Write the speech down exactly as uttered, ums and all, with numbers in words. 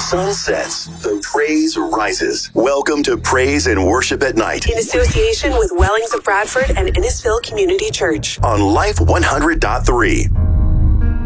sun sets, the praise rises. Welcome to Praise and Worship at Night. In association with Wellings of Bradford and Innisfil Community Church. On Life one hundred point three.